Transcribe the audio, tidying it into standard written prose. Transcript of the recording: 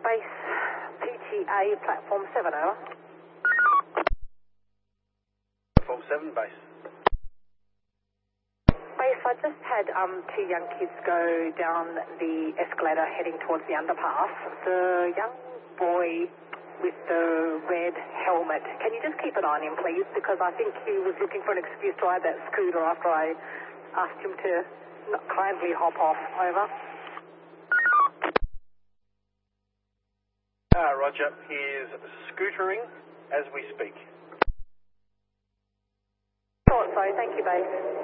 Base PTA platform 7, over. Platform 7, base. Base, I just had two young kids go down the escalator heading towards the underpass. The young boy with the red helmet, can you just keep an eye on him, please? Because I think he was looking for an excuse to ride that scooter after I asked him to kindly hop off. Over. Roger. He is scootering as we speak. Thought so. Thank you, Base.